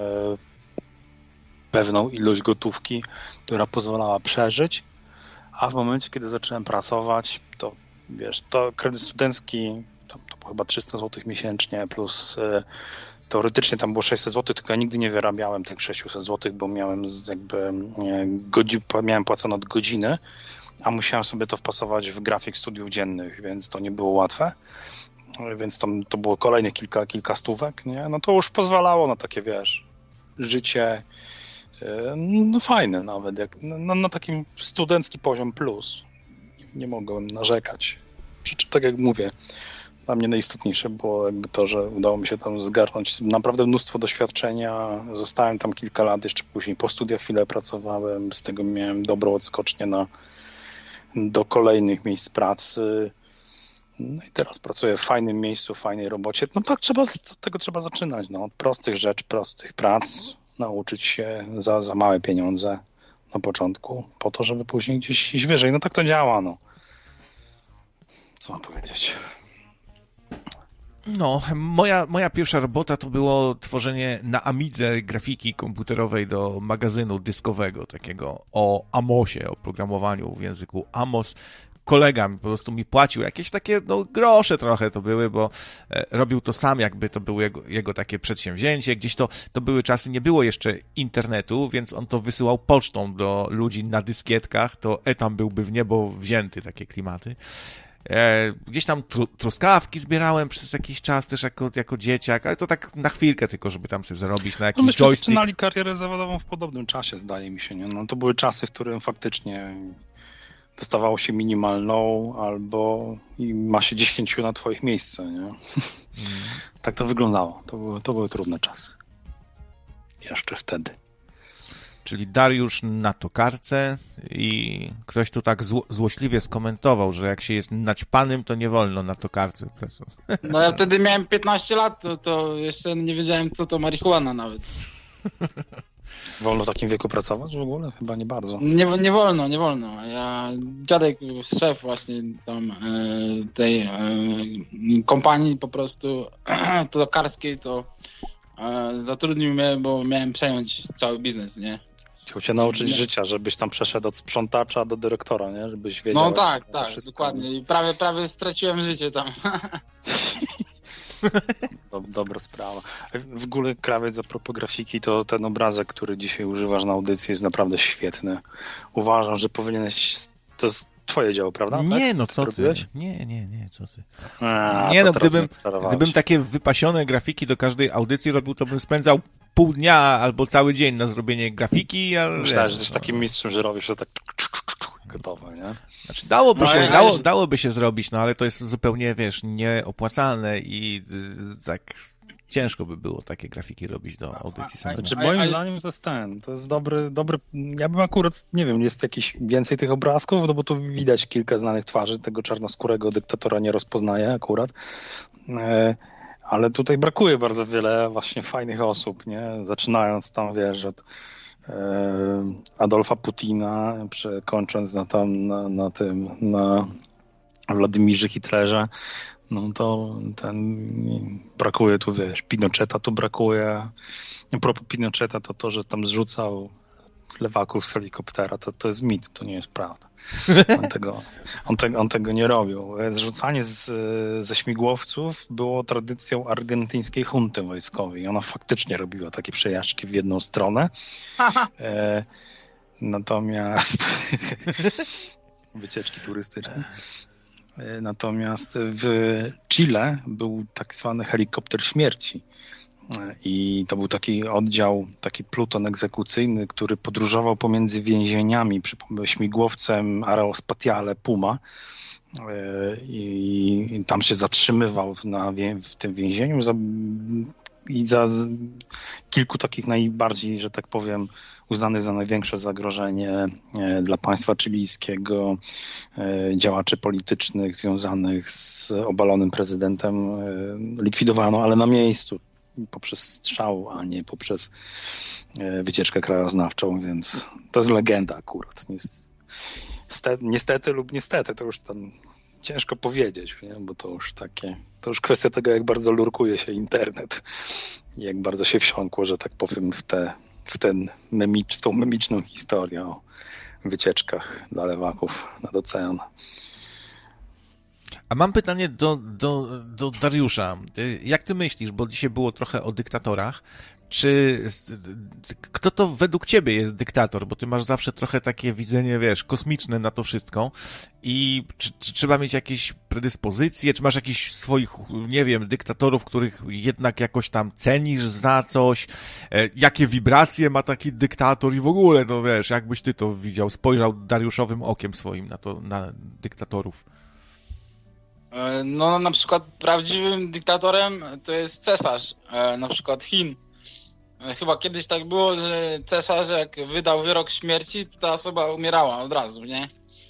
pewną ilość gotówki, która pozwalała przeżyć. A w momencie, kiedy zacząłem pracować, to wiesz, to kredyt studencki to, to było chyba trzysta złotych miesięcznie plus y, teoretycznie tam było sześćset złotych, tylko ja nigdy nie wyrabiałem tych sześćset złotych, bo miałem z, jakby godzi, miałem płacone od godziny, a musiałem sobie to wpasować w grafik studiów dziennych, więc to nie było łatwe. Więc tam to było kolejnych kilka, kilka stówek, nie? No to już pozwalało na takie, wiesz, życie no fajne nawet, jak na, na takim studencki poziom plus. Nie mogłem narzekać. Przy czym, tak jak mówię, dla mnie najistotniejsze było jakby to, że udało mi się tam zgarnąć naprawdę mnóstwo doświadczenia. Zostałem tam kilka lat, jeszcze później po studiach chwilę pracowałem, z tego miałem dobrą odskocznię na, do kolejnych miejsc pracy. No i teraz pracuję w fajnym miejscu, w fajnej robocie. No tak, trzeba, od tego trzeba zaczynać. No, od prostych rzeczy, prostych prac, nauczyć się za, za małe pieniądze na początku, po to, żeby później gdzieś iść wyżej. No tak to działa, no. Co mam powiedzieć? No, moja, moja pierwsza robota to było tworzenie na Amidze grafiki komputerowej do magazynu dyskowego, takiego o Amosie, o programowaniu w języku Amos. Kolega po prostu mi płacił jakieś takie, no, grosze trochę to były, bo e, robił to sam, jakby to było jego, jego takie przedsięwzięcie. Gdzieś to, to były czasy, nie było jeszcze internetu, więc on to wysyłał pocztą do ludzi na dyskietkach, to etam byłby w niebo wzięty, takie klimaty. E, gdzieś tam tru, truskawki zbierałem przez jakiś czas też jako, jako dzieciak, ale to tak na chwilkę tylko, żeby tam sobie zarobić na jakiś no myśmy joystick. zaczynali karierę zawodową w podobnym czasie, zdaje mi się, nie? No to były czasy, w którym faktycznie dostawało się minimalną albo i ma się dziesięciu na twoich miejsce, nie? Mm. Tak to wyglądało. To były, to były trudne czasy. Jeszcze wtedy. Czyli Dariusz na tokarce i ktoś tu tak zło, złośliwie skomentował, że jak się jest naćpanym, to nie wolno na tokarce. No ja wtedy miałem piętnaście lat, to, to jeszcze nie wiedziałem, co to marihuana nawet. Wolno w takim wieku pracować w ogóle? Chyba nie bardzo. Nie, nie wolno, nie wolno. Ja, dziadek, szef właśnie tam e, tej e, kompanii po prostu tokarskiej, to e, zatrudnił mnie, bo miałem przejąć cały biznes, nie? Chciał cię nauczyć nie. życia, żebyś tam przeszedł od sprzątacza do dyrektora, nie? Żebyś wiedział. No tak, jak tak, wszystko. dokładnie. I prawie, prawie straciłem życie tam. Dobra sprawa. W ogóle, Krawiec, a propos grafiki, to ten obrazek, który dzisiaj używasz na audycji, jest naprawdę świetny. Uważam, że powinieneś... To jest twoje dzieło, prawda? Nie, tak? no co ty? Robiłeś? Nie, nie, nie, co ty? A, nie, no teraz gdybym, mnie gdybym takie wypasione grafiki do każdej audycji robił, to bym spędzał pół dnia albo cały dzień na zrobienie grafiki. Ale myślałem, że jesteś takim mistrzem, że robisz to tak gotowe, nie? Znaczy dałoby, No, się, ale- dało, dałoby się zrobić, no ale to jest zupełnie, wiesz, nieopłacalne i y, tak ciężko by było takie grafiki robić do audycji samemu. Znaczy, A- moim a- zdaniem to jest ten, to jest dobry, dobry, ja bym akurat, nie wiem, jest jakiś więcej tych obrazków, no bo tu widać kilka znanych twarzy, tego czarnoskórego dyktatora nie rozpoznaję akurat, e, ale tutaj brakuje bardzo wiele właśnie fajnych osób, nie, zaczynając tam, wiesz, od e, Adolfa Putina, prze, kończąc na tam, na, na tym, na Władimirze Hitlerze, no to ten brakuje tu, wiesz, Pinocheta tu brakuje. A propos Pinocheta, to to, że tam zrzucał lewaków z helikoptera, to, to jest mit, to nie jest prawda. On tego, on tego, on tego nie robił. Zrzucanie z, ze śmigłowców było tradycją argentyńskiej hunty wojskowej. Ona faktycznie robiła takie przejażdżki w jedną stronę. E, natomiast wycieczki turystyczne. Natomiast w Chile był tak zwany helikopter śmierci i to był taki oddział, taki pluton egzekucyjny, który podróżował pomiędzy więzieniami przy śmigłowcem Aerospatiale Puma i tam się zatrzymywał na, w tym więzieniu za, i za kilku takich najbardziej, że tak powiem, uznanych za największe zagrożenie dla państwa chilijskiego, działaczy politycznych związanych z obalonym prezydentem likwidowano, ale na miejscu poprzez strzał, a nie poprzez wycieczkę krajoznawczą, więc to jest legenda akurat. Niestety, niestety lub niestety, to już tam ciężko powiedzieć, nie? Bo to już takie, to już kwestia tego, jak bardzo lurkuje się internet i jak bardzo się wsiąkło, że tak powiem, w te w, ten memicz, w tą memiczną historię o wycieczkach dla lewaków nad ocean. A mam pytanie do, do, do Dariusza. Jak ty myślisz, bo dzisiaj było trochę o dyktatorach, czy kto to według ciebie jest dyktator? Bo ty masz zawsze trochę takie widzenie, wiesz, kosmiczne na to wszystko i czy, czy trzeba mieć jakieś predyspozycje, czy masz jakichś swoich, nie wiem, dyktatorów, których jednak jakoś tam cenisz za coś? E, jakie wibracje ma taki dyktator i w ogóle, no wiesz, jakbyś ty to widział, spojrzał Dariuszowym okiem swoim na to, na dyktatorów? No na przykład prawdziwym dyktatorem to jest cesarz, na przykład Chin. Chyba kiedyś tak było, że cesarz jak wydał wyrok śmierci, to ta osoba umierała od razu, nie?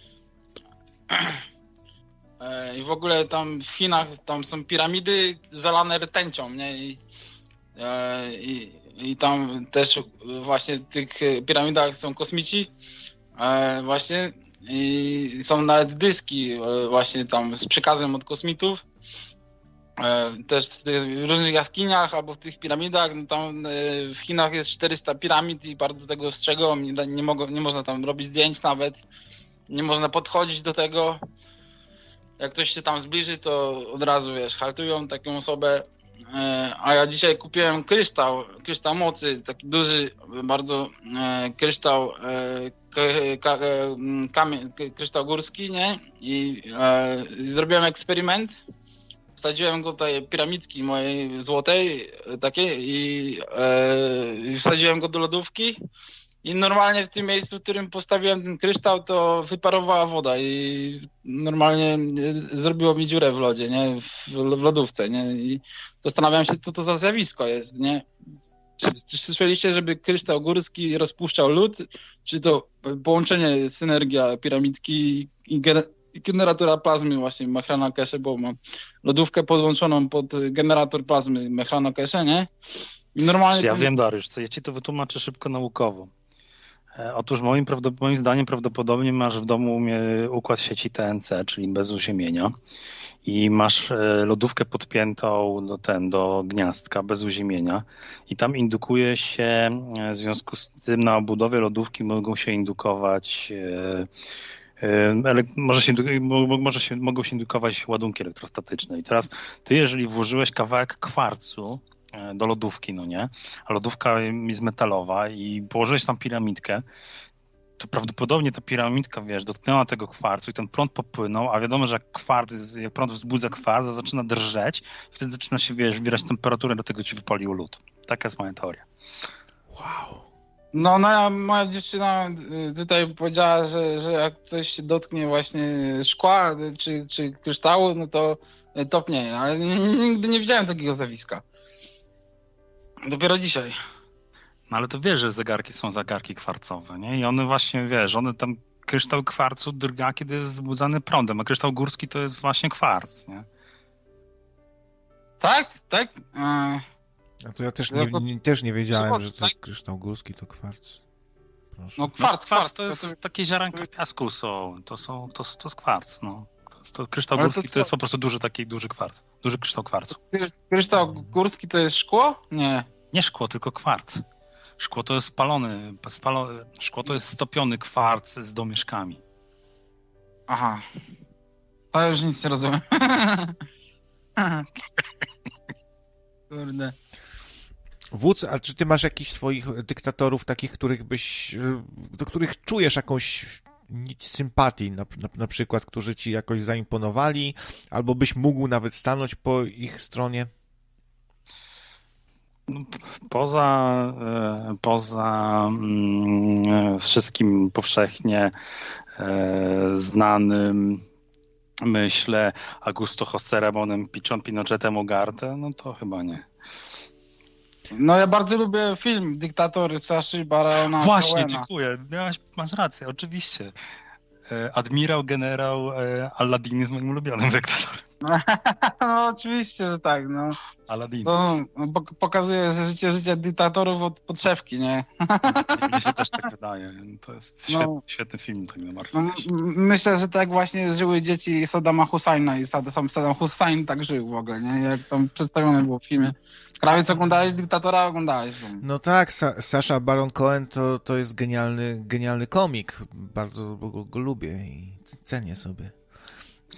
I w ogóle tam w Chinach tam są piramidy zalane rtęcią, nie? I, i, i tam też właśnie w tych piramidach są kosmici, właśnie i są nawet dyski właśnie tam z przekazem od kosmitów. Też w tych różnych jaskiniach albo w tych piramidach, no tam w Chinach jest czterysta piramid i bardzo tego strzegą, nie, nie, mogą, nie można tam robić zdjęć nawet, nie można podchodzić do tego. Jak ktoś się tam zbliży, to od razu, wiesz, haltują taką osobę. A ja dzisiaj kupiłem kryształ, kryształ mocy, taki duży, bardzo kryształ, kamień, kryształ górski, nie? I zrobiłem eksperyment. Wsadziłem go tej piramidki mojej złotej, takiej, i e, wsadziłem go do lodówki i normalnie w tym miejscu, w którym postawiłem ten kryształ, to wyparowała woda i normalnie zrobiło mi dziurę w lodzie, nie? W, w lodówce, nie? I zastanawiam się, co to za zjawisko jest, nie? Czy, czy słyszeliście, żeby kryształ górski rozpuszczał lód, czy to połączenie, synergia piramidki i gen- generatora plazmy właśnie Mahrana Keshe, bo mam lodówkę podłączoną pod generator plazmy Mahrana Keshe, nie? I normalnie Ja tam... wiem, Dariusz, co ja ci to wytłumaczę szybko naukowo. E, otóż moim, prawdop- moim zdaniem prawdopodobnie masz w domu układ sieci T N C, czyli bez uziemienia, i masz e, lodówkę podpiętą do, ten, do gniazdka bez uziemienia i tam indukuje się, e, w związku z tym na obudowie lodówki mogą się indukować e, Ele- może się, może się, mogą się indukować ładunki elektrostatyczne. I teraz ty, jeżeli włożyłeś kawałek kwarcu do lodówki, no nie, a lodówka jest metalowa i położyłeś tam piramidkę, to prawdopodobnie ta piramidka, wiesz, dotknęła tego kwarcu i ten prąd popłynął, a wiadomo, że jak kwarc, jak prąd wzbudza kwarc, to zaczyna drżeć, wtedy zaczyna się, wiesz, wybierać temperaturę, dlatego ci wypalił lód. Taka jest moja teoria. Wow. No, no, moja dziewczyna tutaj powiedziała, że, że jak coś się dotknie właśnie szkła czy, czy kryształu, no to topnieje, ale nigdy nie widziałem takiego zjawiska. Dopiero dzisiaj. No ale to wiesz, że zegarki są zegarki kwarcowe, nie? I one właśnie, wiesz, one tam, kryształ kwarcu drga, kiedy jest wzbudzany prądem, a kryształ górski to jest właśnie kwarc, nie? Tak? Tak? A to ja też nie, nie, też nie wiedziałem, że to kryształ górski to kwarc. Proszę. No kwarc, no, kwarc kwarc. to jest, to... takie ziarenka w piasku są, to są, to, to jest kwarc, no. To, to kryształ Ale górski to, to jest po prostu duży taki, duży kwarc, duży kryształ kwarcu. Kryształ górski to jest szkło? Nie. Nie szkło, tylko kwarc. Szkło to jest spalony, spalo... szkło to jest stopiony kwarc z domieszkami. Aha. To już nic nie rozumiem. Kurde. Wódz, a czy ty masz jakichś swoich dyktatorów takich, których byś, do których czujesz jakąś nić sympatii, na, na, na przykład, którzy ci jakoś zaimponowali, albo byś mógł nawet stanąć po ich stronie? Poza, poza mm, wszystkim powszechnie e, znanym, myślę, Augusto José Ramonem Pichon Pinochetem Ugarte, no to chyba nie. No ja bardzo lubię film Dyktator Saszy Barona Właśnie, Cohena. dziękuję. Miałaś, masz rację, oczywiście. Admirał, generał Aladdin jest moim ulubionym dyktatorem. No oczywiście, że tak, no. Aladdin. To pokazuje, że życie życie dyktatorów od podszewki, nie? Mnie się też tak wydaje. To jest świetny, no, świetny film. Tak na no, myślę, że tak właśnie żyły dzieci Saddama Husajna i Saddam, Saddam Hussein tak żył w ogóle, nie? Jak tam przedstawione było w filmie. Krawiec, oglądałeś Dyktatora? Oglądałeś. No tak, Sa- Sacha Baron Cohen to, to jest genialny, genialny komik. Bardzo go, go lubię i cenię sobie.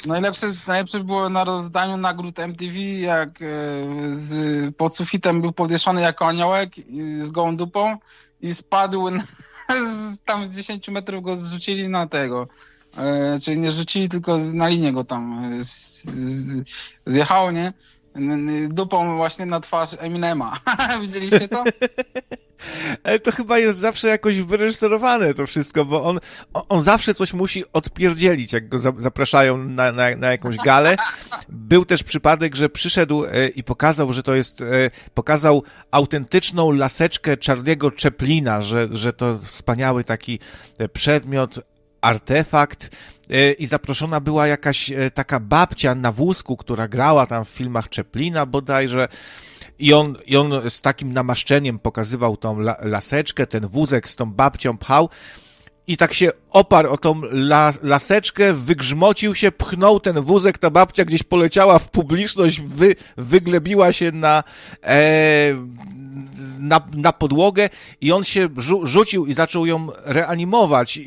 Najlepsze, najlepsze było na rozdaniu nagród M T V, jak e, z, pod sufitem był podwieszony jako aniołek i, z gołą dupą i spadł, na, z, tam z dziesięciu metrów go zrzucili na tego. E, czyli nie rzucili, tylko na linię go tam e, z, z, zjechało, nie? Dupą właśnie na twarz Eminema. Widzieliście to? Ale to chyba jest zawsze jakoś wyreżyserowane to wszystko, bo on, on zawsze coś musi odpierdzielić, jak go zapraszają na, na, na jakąś galę. Był też przypadek, że przyszedł i pokazał, że to jest, pokazał autentyczną laseczkę Charlie'ego Chaplina, że, że to wspaniały taki przedmiot, artefakt, i zaproszona była jakaś taka babcia na wózku, która grała tam w filmach Chaplina bodajże. I on, I on z takim namaszczeniem pokazywał tą la, laseczkę, ten wózek z tą babcią pchał i tak się oparł o tą la, laseczkę, wygrzmocił się, pchnął ten wózek, ta babcia gdzieś poleciała w publiczność, wy, wyglebiła się na, e, na, na podłogę i on się rzu, rzucił i zaczął ją reanimować.